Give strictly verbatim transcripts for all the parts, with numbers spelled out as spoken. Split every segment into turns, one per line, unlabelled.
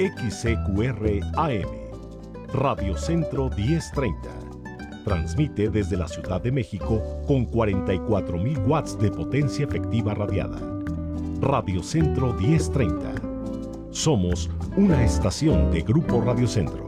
X C Q R A M, Radio Centro diez treinta. Transmite desde la Ciudad de México con cuarenta y cuatro mil watts de potencia efectiva radiada. Radio Centro diez treinta. Somos una estación de Grupo Radio Centro.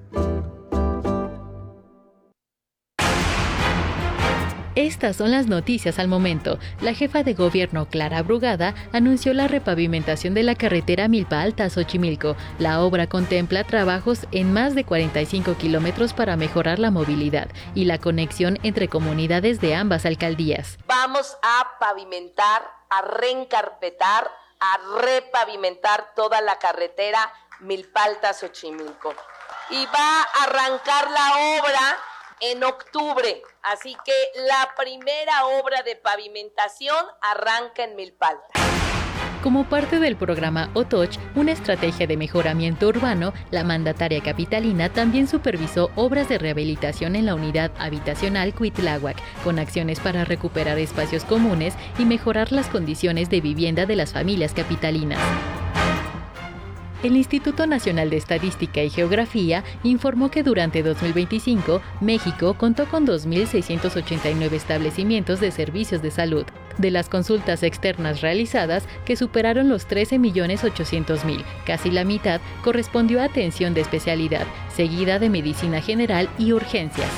Estas son las noticias al momento. La jefa de gobierno, Clara Brugada, anunció la repavimentación de la carretera Milpa Alta-Xochimilco. La obra contempla trabajos en más de cuarenta y cinco kilómetros para mejorar la movilidad y la conexión entre comunidades de ambas alcaldías.
Vamos a pavimentar, a reencarpetar, a repavimentar toda la carretera Milpa Alta-Xochimilco. Y va a arrancar la obra en octubre, así que la primera obra de pavimentación arranca en Milpa Alta.
Como parte del programa Otoch, una estrategia de mejoramiento urbano, la mandataria capitalina también supervisó obras de rehabilitación en la unidad habitacional Cuitláhuac, con acciones para recuperar espacios comunes y mejorar las condiciones de vivienda de las familias capitalinas. El Instituto Nacional de Estadística y Geografía informó que durante dos mil veinticinco, México contó con dos mil seiscientos ochenta y nueve establecimientos de servicios de salud. De las consultas externas realizadas, que superaron los trece millones ochocientos mil, casi la mitad correspondió a atención de especialidad, seguida de medicina general y urgencias.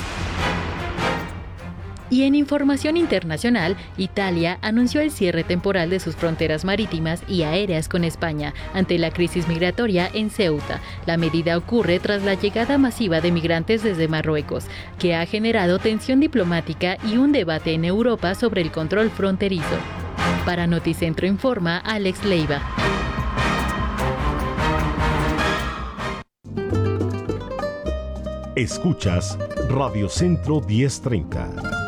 Y en información internacional, Italia anunció el cierre temporal de sus fronteras marítimas y aéreas con España ante la crisis migratoria en Ceuta. La medida ocurre tras la llegada masiva de migrantes desde Marruecos, que ha generado tensión diplomática y un debate en Europa sobre el control fronterizo. Para Noticentro informa Alex Leiva.
Escuchas Radio Centro diez treinta.